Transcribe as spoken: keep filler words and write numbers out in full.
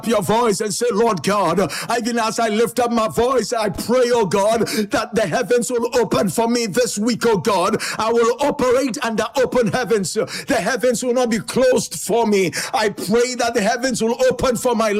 your voice and say, Lord God, even as I lift up my voice, I pray, oh God, that the heavens will open for me this week, oh God. I will operate under open heavens. The heavens will not be closed for me. I pray that the heavens will open for my